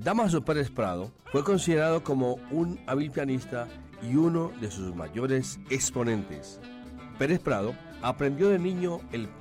Dámaso Pérez Prado fue considerado como un hábil pianista y uno de sus mayores exponentes. Pérez Prado aprendió de niño el